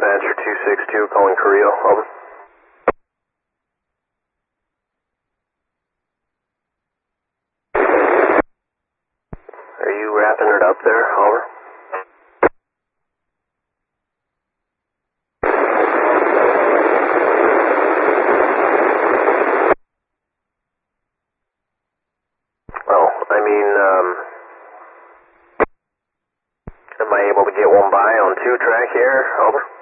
Dispatcher 262 calling Carrillo, over. Are you wrapping it up there, over? Oh, I mean, am I able to get one by on 2 track here, over?